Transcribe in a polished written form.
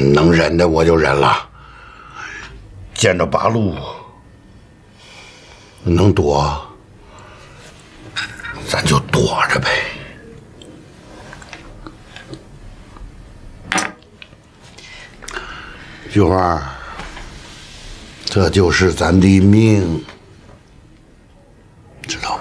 能忍的我就忍了，见着八路能躲，咱就躲着呗。菊花，这就是咱的命，知道吗？